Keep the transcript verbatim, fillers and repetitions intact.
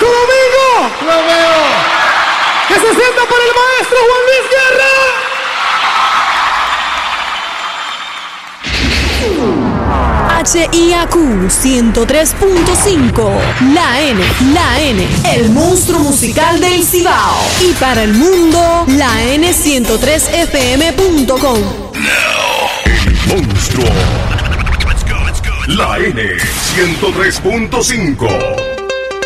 Domingo. Lo veo. Que se sienta por el maestro Juan Luis Guerra. H I A Q ciento tres punto cinco, la N, la N, el monstruo musical del Cibao. Y para el mundo, la N ciento tres F M punto com. El monstruo. La N ciento tres punto cinco.